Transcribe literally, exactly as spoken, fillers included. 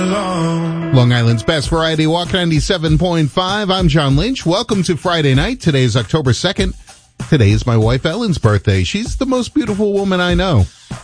Long Island's best variety walk ninety-seven point five. I'm John Lynch. Welcome to Friday night. Today is October second. Today is my wife Ellen's birthday. She's the most beautiful woman I know.